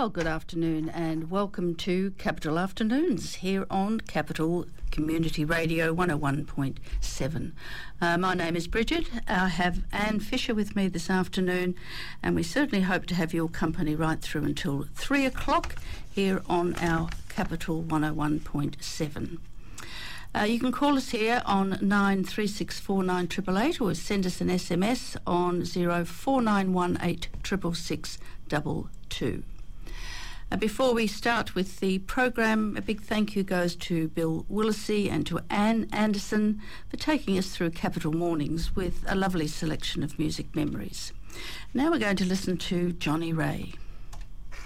Well, good afternoon and welcome to Capital Afternoons here on Capital Community Radio 101.7. My name is Bridget. I have Anne Fisher with me this afternoon, and we certainly hope to have your company right through until 3 o'clock here on our Capital 101.7. You can call us here on 93649888 or send us an SMS on 0491866622. Before we start with the program, a big thank you goes to Bill Willisey and to Anne Anderson for taking us through Capital Mornings with a lovely selection of music memories. Now we're going to listen to Johnny Ray.